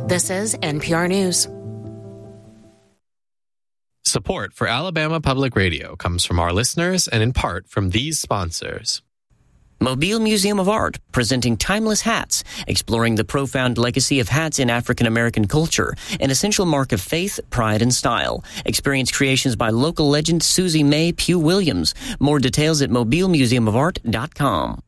This is NPR News. Support for Alabama Public Radio comes from our listeners and in part from these sponsors. Mobile Museum of Art, presenting timeless hats, exploring the profound legacy of hats in African American culture, an essential mark of faith, pride, and style. Experience creations by local legend Susie Mae Pugh Williams. More details at mobilemuseumofart.com.